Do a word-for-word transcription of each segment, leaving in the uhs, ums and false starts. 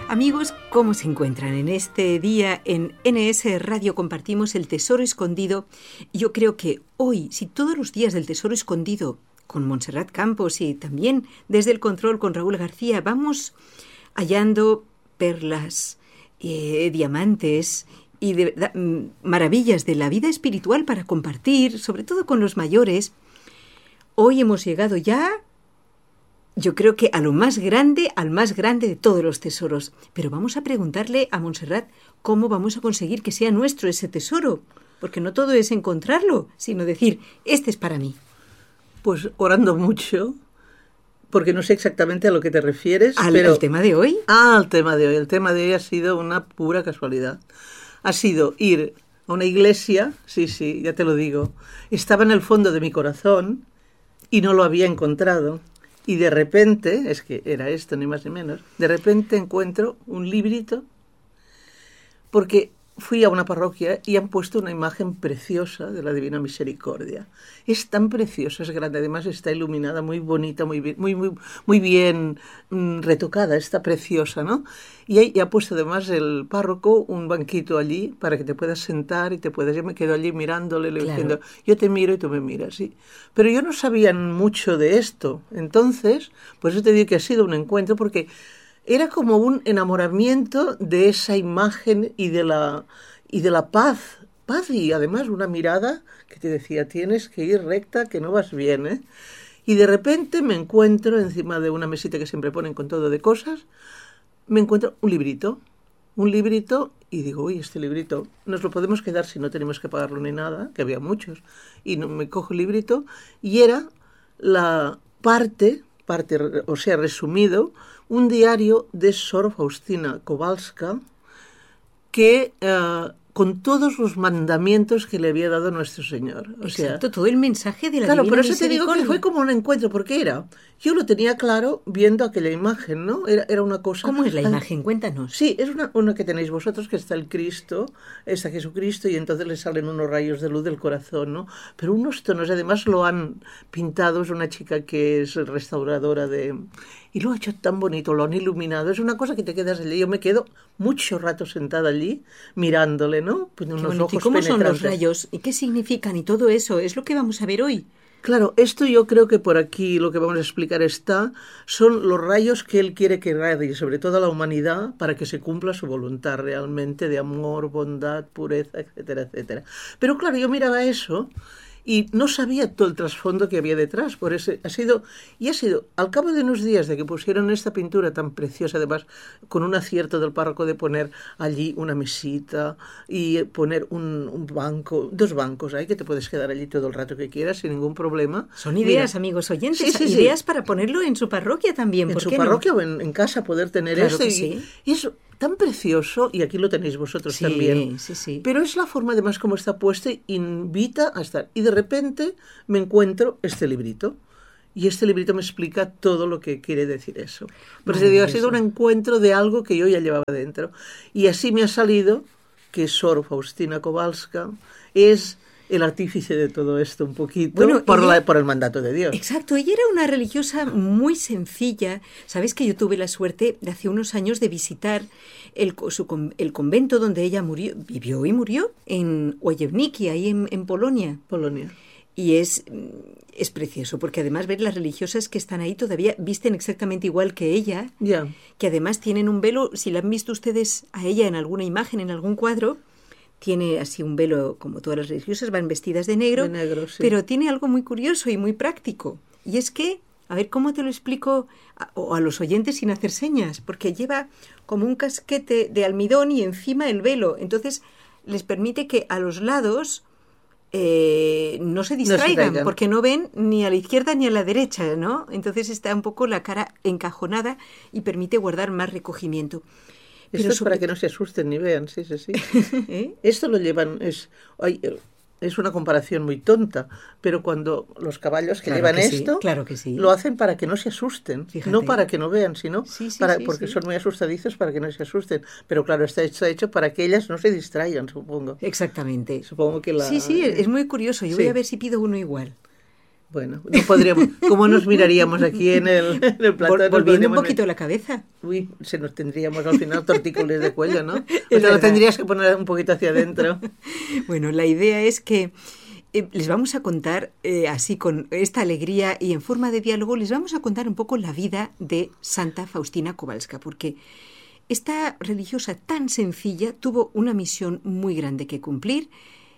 Amigos, ¿cómo se encuentran? En este día en N S Radio compartimos el Tesoro Escondido. Yo creo que hoy, si todos los días del Tesoro Escondido con Montserrat Campos y también desde el control con Raúl García vamos hallando perlas, eh, diamantes y de, da, maravillas de la vida espiritual para compartir, sobre todo con los mayores, hoy hemos llegado ya, yo creo que a lo más grande, al más grande de todos los tesoros. Pero vamos a preguntarle a Montserrat cómo vamos a conseguir que sea nuestro ese tesoro, porque no todo es encontrarlo, sino decir, este es para mí. Pues orando mucho, porque no sé exactamente a lo que te refieres. ¿Al, pero... ¿al tema de hoy? Ah, al tema de hoy. El tema de hoy ha sido una pura casualidad. Ha sido ir a una iglesia, sí, sí, ya te lo digo, estaba en el fondo de mi corazón y no lo había encontrado. Y de repente, es que era esto ni más ni menos, de repente encuentro un librito, porque fui a una parroquia y han puesto una imagen preciosa de la Divina Misericordia. Es tan preciosa, es grande, además está iluminada, muy bonita, muy bien, muy, muy, muy bien mmm, retocada, está preciosa, ¿no? Y, hay, y ha puesto además el párroco un banquito allí para que te puedas sentar y te puedas... Yo me quedo allí mirándole, le Claro. diciendo, yo te miro y tú me miras, sí. Pero yo no sabía mucho de esto. Entonces, por eso te digo que ha sido un encuentro, porque era como un enamoramiento de esa imagen y de la, y de la paz. Paz y además una mirada que te decía, tienes que ir recta, que no vas bien, ¿eh? Y de repente me encuentro encima de una mesita que siempre ponen con todo de cosas, me encuentro un librito, un librito y digo, uy, este librito nos lo podemos quedar si no tenemos que pagarlo ni nada, que había muchos. Y no, me cojo el librito y era la parte, parte, o sea, resumido, un diario de Sor Faustina Kowalska que... Uh, con todos los mandamientos que le había dado nuestro Señor. O Exacto, sea, todo el mensaje de la claro, Divina por eso te digo Misericordia. que fue como un encuentro, porque era, yo lo tenía claro viendo aquella imagen, ¿no? Era, era una cosa... ¿Cómo es la imagen? Cuéntanos. Sí, es una, una que tenéis vosotros, que está el Cristo, está Jesucristo, y entonces le salen unos rayos de luz del corazón, ¿no? Pero unos tonos, además lo han pintado, es una chica que es restauradora de... Y lo ha hecho tan bonito, lo han iluminado. Es una cosa que te quedas allí. Yo me quedo mucho rato sentada allí, mirándole, ¿no? Pues unos bonito. ojos ¿Y cómo son los penetrantes. rayos? ¿Y qué significan? Y todo eso es lo que vamos a ver hoy. Claro, esto yo creo que por aquí lo que vamos a explicar está, son los rayos que él quiere que irradie, sobre todo a la humanidad, para que se cumpla su voluntad realmente de amor, bondad, pureza, etcétera, etcétera. Pero claro, yo miraba eso y no sabía todo el trasfondo que había detrás. Por eso ha sido, y ha sido, al cabo de unos días de que pusieron esta pintura tan preciosa, además con un acierto del párroco de poner allí una mesita y poner un, un banco, dos bancos ahí, que te puedes quedar allí todo el rato que quieras sin ningún problema. Son ideas, Mira, amigos oyentes, sí, sí, ideas sí. para ponerlo en su parroquia también. En ¿Por su qué parroquia no? o en, en casa poder tener Claro esto. que Y, sí. y es tan precioso, y aquí lo tenéis vosotros Sí, también. sí, sí. Pero es la forma además como está puesto, invita a estar. Y de repente me encuentro este librito. Y este librito me explica todo lo que quiere decir eso. Por eso digo, ha sido un encuentro de algo que yo ya llevaba dentro. Y así me ha salido que Sor Faustina Kowalska es el artífice de todo esto un poquito, bueno, por, ella, la, por el mandato de Dios. Exacto, ella era una religiosa muy sencilla. Sabes que yo tuve la suerte de hace unos años de visitar el, su, el convento donde ella murió, vivió y murió, en Wojewnicki, ahí en, en Polonia. Polonia. Y es, es precioso, porque además ver las religiosas que están ahí todavía visten exactamente igual que ella, yeah. que además tienen un velo, si la han visto ustedes a ella en alguna imagen, en algún cuadro, tiene así un velo, como todas las religiosas, van vestidas de negro, de negro sí. Pero tiene algo muy curioso y muy práctico. Y es que, a ver, ¿cómo te lo explico a, o a los oyentes sin hacer señas? Porque lleva como un casquete de almidón y encima el velo. Entonces, les permite que a los lados eh, no se distraigan, no se porque no ven ni a la izquierda ni a la derecha, ¿no? Entonces está un poco la cara encajonada y permite guardar más recogimiento. Esto Pero es sobre... para que no se asusten ni vean, sí, sí, sí. ¿Eh? Esto lo llevan, es, ay, es una comparación muy tonta, pero cuando los caballos que claro llevan que esto, sí, claro que sí. lo hacen para que no se asusten, Fíjate. No para que no vean, sino sí, sí, para, sí, porque sí. son muy asustadizos para que no se asusten. Pero claro, está hecho, está hecho para que ellas no se distraigan, supongo. Exactamente. Supongo que la... Sí, sí, es muy curioso. Yo sí. voy a ver si pido uno igual. Bueno, no podríamos. ¿Cómo nos miraríamos aquí en el, en el plató? Vol, volviendo un poquito ver. La cabeza. Uy, se nos tendríamos al final tortícolis de cuello, ¿no? O te lo tendrías que poner un poquito hacia adentro. Bueno, la idea es que eh, les vamos a contar, eh, así con esta alegría y en forma de diálogo, les vamos a contar un poco la vida de Santa Faustina Kowalska, porque esta religiosa tan sencilla tuvo una misión muy grande que cumplir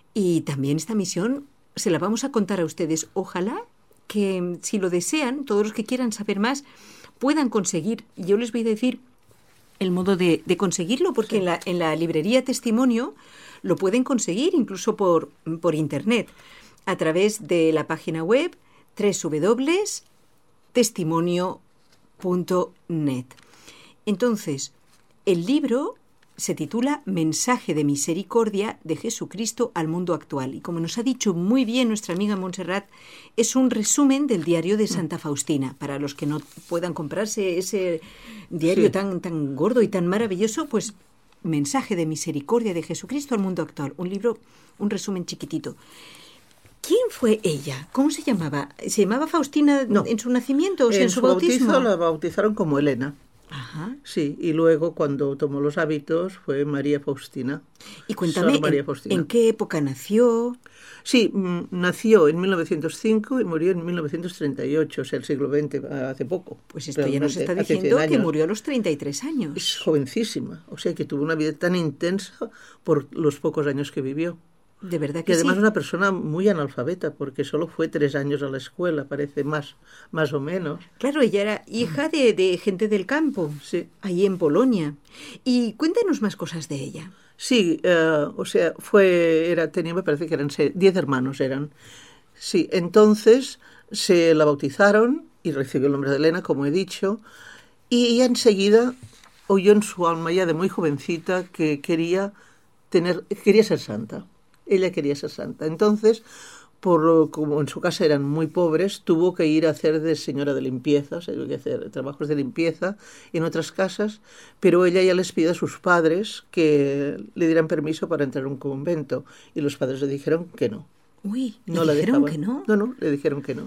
y también esta misión se la vamos a contar a ustedes. Ojalá que, si lo desean, todos los que quieran saber más, puedan conseguir. Yo les voy a decir el modo de, de conseguirlo, porque sí. en, la, en la librería Testimonio lo pueden conseguir, incluso por, por internet, a través de la página web doble u doble u doble u punto testimonio punto net. Entonces, el libro se titula Mensaje de Misericordia de Jesucristo al Mundo Actual. Y como nos ha dicho muy bien nuestra amiga Montserrat, es un resumen del diario de Santa Faustina. Para los que no puedan comprarse ese diario sí. tan, tan gordo y tan maravilloso, pues Mensaje de Misericordia de Jesucristo al Mundo Actual. Un libro, un resumen chiquitito. ¿Quién fue ella? ¿Cómo se llamaba? ¿Se llamaba Faustina no. en su nacimiento o en, en su, su bautismo? bautizo la bautizaron como Elena. Ajá. Sí, y luego cuando tomó los hábitos fue María Faustina. Y cuéntame, María en, Faustina. ¿en qué época nació? Sí, m- nació en mil novecientos cinco y murió en mil novecientos treinta y ocho, o sea, el siglo veinte, hace poco. Pues esto ya nos está diciendo que murió a los treinta y tres años. Es jovencísima, o sea, que tuvo una vida tan intensa por los pocos años que vivió. De verdad que y además sí. una persona muy analfabeta, porque solo fue tres años a la escuela, parece más, más o menos. Claro, ella era hija de, de gente del campo, sí. ahí en Polonia. Y cuéntenos más cosas de ella. Sí, uh, o sea, fue, era, tenía, me parece que eran seis, diez hermanos eran. Sí, entonces se la bautizaron y recibió el nombre de Elena, como he dicho, y ella enseguida oyó en su alma ya de muy jovencita que quería tener, quería ser santa. Ella quería ser santa. Entonces, por como en su casa eran muy pobres, tuvo que ir a hacer de señora de limpieza, o sea, tuvo que hacer trabajos de limpieza en otras casas, pero ella ya les pidió a sus padres que le dieran permiso para entrar a un convento, y los padres le dijeron que no. Uy, no ¿le la dijeron dejaban. que no? No, no, le dijeron que no.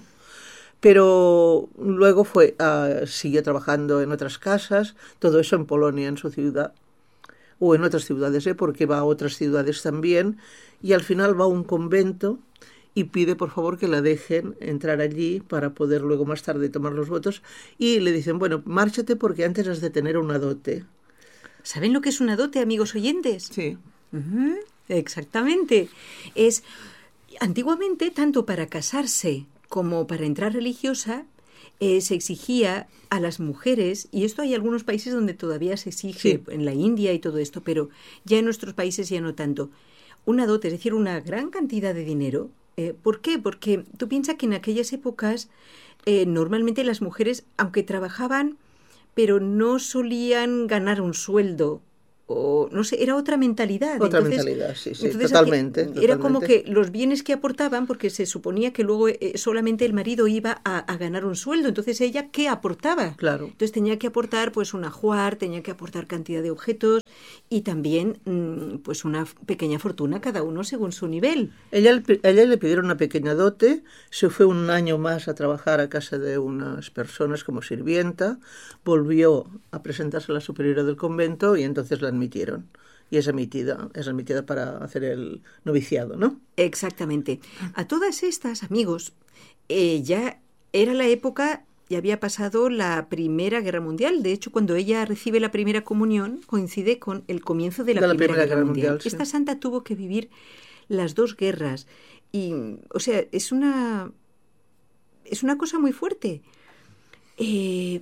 Pero luego fue, uh, siguió trabajando en otras casas, todo eso en Polonia, en su ciudad, o en otras ciudades, ¿eh? Porque va a otras ciudades también, y al final va a un convento y pide por favor que la dejen entrar allí para poder luego más tarde tomar los votos, y le dicen, bueno, márchate porque antes has de tener una dote. ¿Saben lo que es una dote, amigos oyentes? Sí. Uh-huh, exactamente. Es, antiguamente, tanto para casarse como para entrar religiosa, Eh, se exigía a las mujeres, y esto hay algunos países donde todavía se exige, sí. en la India y todo esto, pero ya en nuestros países ya no tanto, una dote, es decir, una gran cantidad de dinero. Eh, ¿Por qué? Porque tú piensas que en aquellas épocas eh, normalmente las mujeres, aunque trabajaban, pero no solían ganar un sueldo, o no sé, era otra mentalidad. Otra entonces, mentalidad, sí, sí, entonces totalmente, Era totalmente. como que los bienes que aportaban, porque se suponía que luego eh, solamente el marido iba a, a ganar un sueldo, entonces ella, ¿qué aportaba? Claro. Entonces tenía que aportar pues un ajuar, tenía que aportar cantidad de objetos y también mmm, pues una pequeña fortuna cada uno según su nivel. Ella, a ella le pidieron una pequeña dote, se fue un año más a trabajar a casa de unas personas como sirvienta, volvió a presentarse a la superiora del convento y entonces la admitieron. Y es admitida, es admitida para hacer el noviciado, ¿no? Exactamente. A todas estas, amigos, eh, ya era la época, ya había pasado la Primera Guerra Mundial. De hecho, cuando ella recibe la primera comunión, coincide con el comienzo de la, de la Primera, Primera Guerra, Guerra Mundial. Mundial sí. Esta santa tuvo que vivir las dos guerras. Y, o sea, es una, es una cosa muy fuerte. Eh,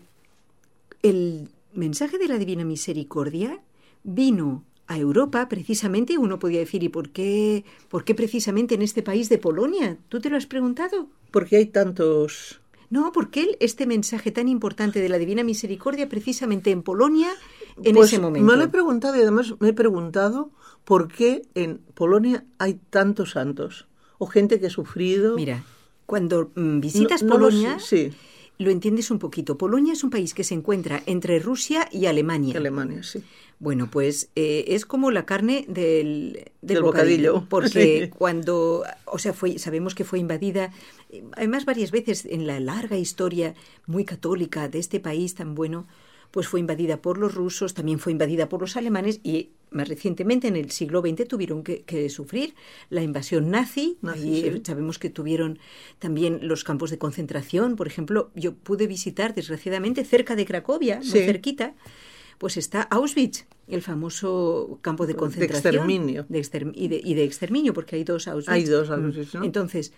el mensaje de la Divina Misericordia vino a Europa, precisamente, uno podía decir, ¿y por qué, por qué precisamente en este país de Polonia? ¿Tú te lo has preguntado? Porque hay tantos... No, ¿por qué este mensaje tan importante de la Divina Misericordia precisamente en Polonia en pues ese momento? Me lo he preguntado y además me he preguntado por qué en Polonia hay tantos santos o gente que ha sufrido... Mira, cuando mm, visitas no, no Polonia... Sí. lo entiendes un poquito. Polonia es un país que se encuentra entre Rusia y Alemania. Alemania, sí. Bueno, pues eh, es como la carne del, del, del bocadillo, bocadillo, porque sí. cuando, o sea, fue, sabemos que fue invadida, además varias veces en la larga historia muy católica de este país tan bueno, pues fue invadida por los rusos, también fue invadida por los alemanes y más recientemente en el siglo veinte tuvieron que, que sufrir la invasión nazi. nazi y sí. Sabemos que tuvieron también los campos de concentración. Por ejemplo, yo pude visitar desgraciadamente cerca de Cracovia, sí. muy cerquita, pues está Auschwitz, el famoso campo de concentración. De exterminio. De exterm- y, de, y de exterminio, porque hay dos Auschwitz. Hay dos Auschwitz, ¿no? Entonces,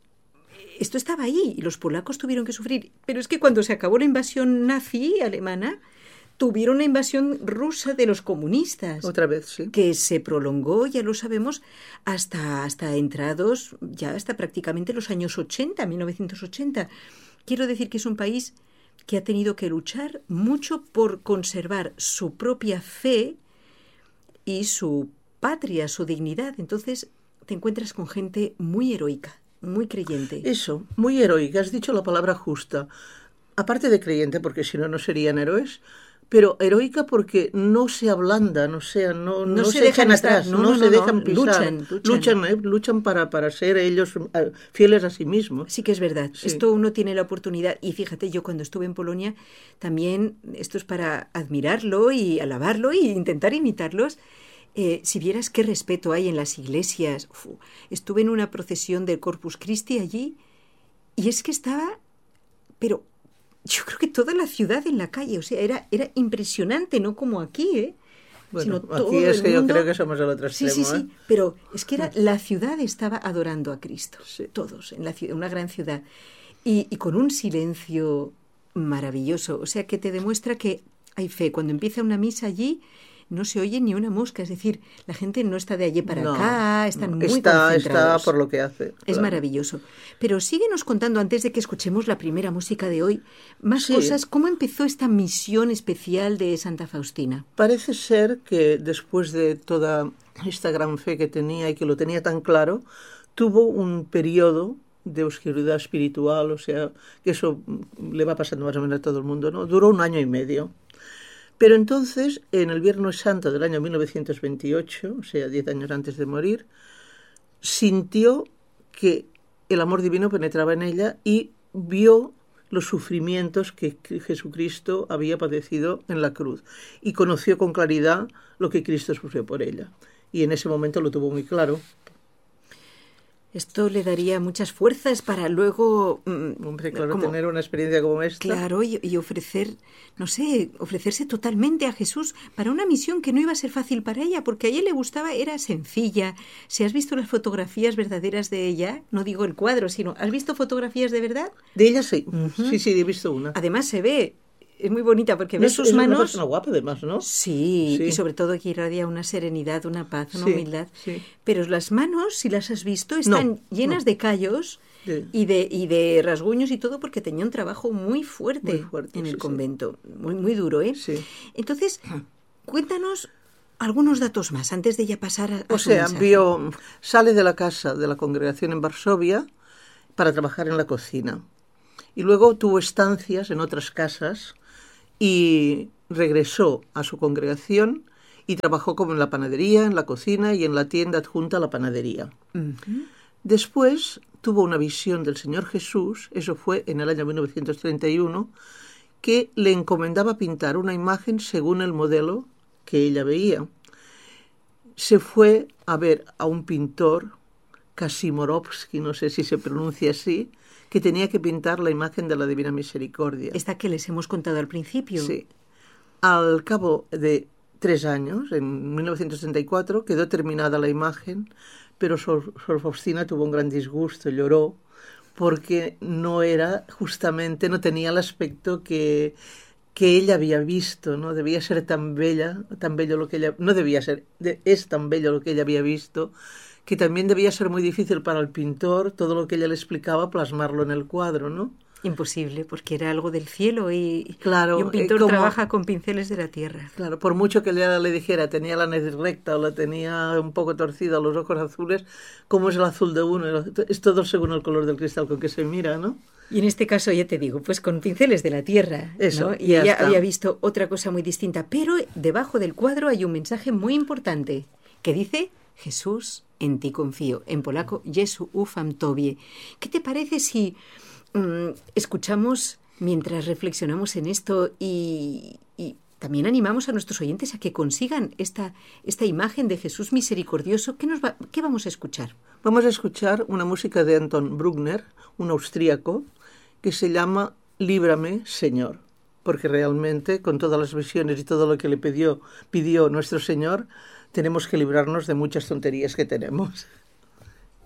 esto estaba ahí y los polacos tuvieron que sufrir. Pero es que cuando se acabó la invasión nazi alemana, tuvieron una invasión rusa de los comunistas. Otra vez, sí. Que se prolongó, ya lo sabemos, hasta, hasta entrados, ya hasta prácticamente los años ochenta, mil novecientos ochenta. Quiero decir que es un país que ha tenido que luchar mucho por conservar su propia fe y su patria, su dignidad. Entonces te encuentras con gente muy heroica, muy creyente. Eso, muy heroica. Has dicho la palabra justa. Aparte de creyente, porque si no, no serían héroes, pero heroica porque no se ablandan, o sea, no, no, no se, se echan dejan atrás, estar, no, no, no, se no, dejan no, pisar. Luchan, luchan. Luchan, ¿eh? luchan para, para ser ellos uh, fieles a sí mismos. Sí que es verdad. Sí. Esto uno tiene la oportunidad. Y fíjate, yo cuando estuve en Polonia, también esto es para admirarlo y alabarlo e intentar imitarlos. Eh, si vieras qué respeto hay en las iglesias. Uf, estuve en una procesión del Corpus Christi allí y es que estaba, pero yo creo que toda la ciudad en la calle, o sea, era, era impresionante, no como aquí, ¿eh? Bueno, Sino aquí todo es el que mundo... yo creo que somos el otro extremo. Sí, sí, sí, ¿eh? pero es que era, la ciudad estaba adorando a Cristo, sí. todos, en la ciudad, una gran ciudad, y, y con un silencio maravilloso, o sea, que te demuestra que hay fe. Cuando empieza una misa allí, no se oye ni una mosca, es decir, la gente no está de allí para no, acá, están no. muy está, concentrados. Está por lo que hace. Es claro. maravilloso. Pero síguenos contando, antes de que escuchemos la primera música de hoy, más sí. cosas. ¿Cómo empezó esta misión especial de Santa Faustina? Parece ser que después de toda esta gran fe que tenía y que lo tenía tan claro, tuvo un periodo de oscuridad espiritual, o sea, que eso le va pasando más o menos a todo el mundo, ¿no? Duró un año y medio. Pero entonces, en el Viernes Santo del año mil novecientos veintiocho, o sea, diez años antes de morir, sintió que el amor divino penetraba en ella y vio los sufrimientos que Jesucristo había padecido en la cruz y conoció con claridad lo que Cristo sufrió por ella. Y en ese momento lo tuvo muy claro. Esto le daría muchas fuerzas para luego... Mm, Hombre, claro, como, tener una experiencia como esta. Claro, y, y ofrecer, no sé, ofrecerse totalmente a Jesús para una misión que no iba a ser fácil para ella, porque a ella le gustaba, era sencilla. Si has visto las fotografías verdaderas de ella, no digo el cuadro, sino, ¿has visto fotografías de verdad? De ella sí, Uh-huh. sí, sí, he visto una. Además se ve... Es muy bonita porque no, ves sus es manos... Es una persona guapa, además, ¿no? Sí, sí, y sobre todo que irradia una serenidad, una paz, una sí, humildad. Sí. Pero las manos, si las has visto, están no, llenas no. de callos de... Y, de, y de rasguños y todo, porque tenía un trabajo muy fuerte, muy fuerte en el sí, convento. Sí. Muy, muy duro, ¿eh? Sí. Entonces, cuéntanos algunos datos más antes de ya pasar a, a O su sea, mensaje. vio, sale de la casa de la congregación en Varsovia para trabajar en la cocina. Y luego tuvo estancias en otras casas y regresó a su congregación y trabajó como en la panadería, en la cocina y en la tienda adjunta a la panadería. Uh-huh. Después tuvo una visión del Señor Jesús, eso fue en el año mil novecientos treinta y uno, que le encomendaba pintar una imagen según el modelo que ella veía. Se fue a ver a un pintor, Kasimorovsky, no sé si se pronuncia así, que tenía que pintar la imagen de la Divina Misericordia. Esta que les hemos contado al principio. Sí. Al cabo de tres años, en mil novecientos treinta y cuatro, quedó terminada la imagen, pero Sor, Sor Faustina tuvo un gran disgusto, lloró, porque no era justamente, no tenía el aspecto que, que ella había visto, ¿no? Debía ser tan bella, tan bello lo que ella, no debía ser, de, es tan bello lo que ella había visto, que también debía ser muy difícil para el pintor todo lo que ella le explicaba plasmarlo en el cuadro, ¿no? Imposible, porque era algo del cielo y, claro, y un pintor eh, como, trabaja con pinceles de la tierra. Claro, por mucho que le, le dijera, tenía la nariz recta o la tenía un poco torcida, los ojos azules, como es el azul de uno, es todo según el color del cristal con que se mira, ¿no? Y en este caso, ya te digo, pues con pinceles de la tierra, Eso, ¿no? Y ya ella está. había visto otra cosa muy distinta, pero debajo del cuadro hay un mensaje muy importante que dice: Jesús, en ti confío. En polaco, Jesu ufam Tobie. ¿Qué te parece si mmm, escuchamos mientras reflexionamos en esto y, y también animamos a nuestros oyentes a que consigan esta, esta imagen de Jesús misericordioso? ¿Qué, nos va, ¿Qué vamos a escuchar? Vamos a escuchar una música de Anton Bruckner, un austríaco, que se llama Líbrame, Señor, porque realmente con todas las visiones y todo lo que le pidió, pidió nuestro Señor, tenemos que librarnos de muchas tonterías que tenemos.